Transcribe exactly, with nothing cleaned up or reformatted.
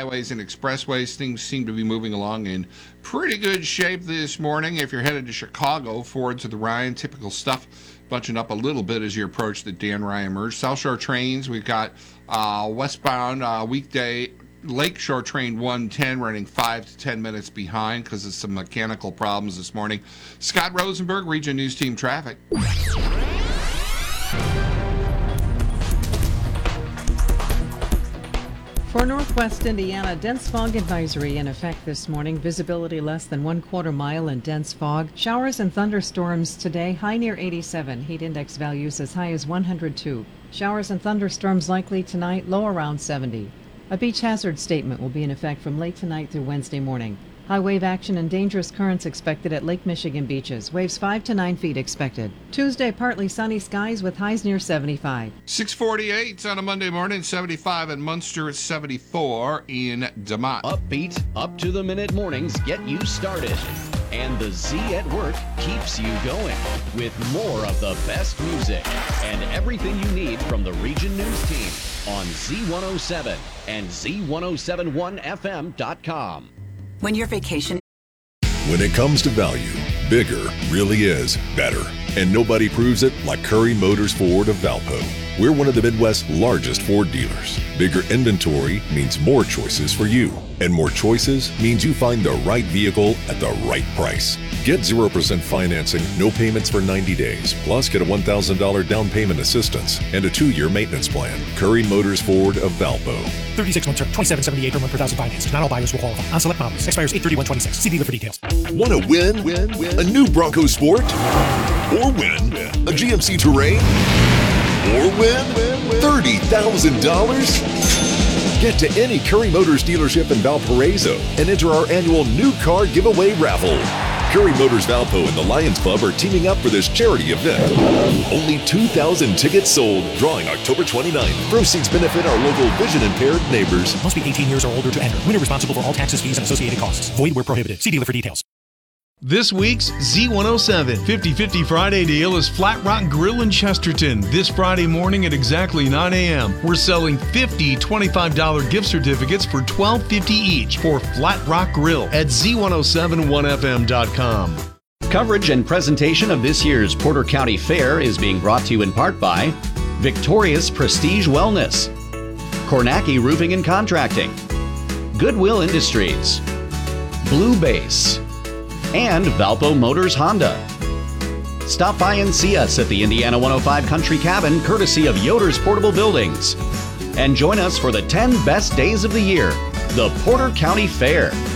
highways and expressways. Things seem to be moving along in pretty good shape this morning. If you're headed to Chicago, forward to the Ryan, typical stuff, bunching up a little bit as you approach the Dan Ryan Merge. South Shore trains, we've got uh, westbound uh, weekday Lakeshore train one ten running five to ten minutes behind because of some mechanical problems this morning. Scott Rosenberg, Region News Team Traffic. For Northwest Indiana, dense fog advisory in effect this morning. Visibility less than one quarter mile in dense fog. Showers and thunderstorms today, high near eighty-seven. Heat index values as high as one hundred two. Showers and thunderstorms likely tonight, low around seventy. A beach hazard statement will be in effect from late tonight through Wednesday morning. High wave action and dangerous currents expected at Lake Michigan beaches. Waves five to nine feet expected. Tuesday, partly sunny skies with highs near seventy-five. six forty-eight on a Monday morning, seventy-five in Munster, it's seventy-four in DeMott. Upbeat, up-to-the-minute mornings get you started. And the Z at Work keeps you going with more of the best music and everything you need from the Region News Team on Z one oh seven and Z ten seventy-one F M dot com. When your vacation... When it comes to value, bigger really is better. And nobody proves it like Curry Motors Ford of Valpo. We're one of the Midwest's largest Ford dealers. Bigger inventory means more choices for you. And more choices means you find the right vehicle at the right price. Get zero percent financing, no payments for ninety days, plus get a one thousand dollars down payment assistance and a two-year maintenance plan. Curry Motors Ford of Valpo. thirty-six month term, twenty-seven seventy-eight per month per thousand financed. Not all buyers will qualify. On select models. Expires eight thirty-one twenty-six. See dealer for details. Want to win? Win? Win? A new Bronco Sport? Or win? A G M C Terrain? Or win? thirty thousand dollars? Get to any Curry Motors dealership in Valparaiso and enter our annual new car giveaway raffle. Curry Motors Valpo and the Lions Club are teaming up for this charity event. Only two thousand tickets sold, drawing October twenty-ninth. Proceeds benefit our local vision-impaired neighbors. Must be eighteen years or older to enter. Winner responsible for all taxes, fees, and associated costs. Void where prohibited. See dealer for details. This week's Z one oh seven fifty fifty Friday deal is Flat Rock Grill in Chesterton. This Friday morning at exactly nine a.m. We're selling fifty twenty-five dollars gift certificates for twelve fifty each for Flat Rock Grill at Z ten seventy-one F M dot com. Coverage and presentation of this year's Porter County Fair is being brought to you in part by Victorious Prestige Wellness, Kornacki Roofing and Contracting, Goodwill Industries, Blue Base, and Valpo Motors Honda. Stop by and see us at the Indiana one oh five Country Cabin, courtesy of Yoder's Portable Buildings. And join us for the ten best days of the year, the Porter County Fair.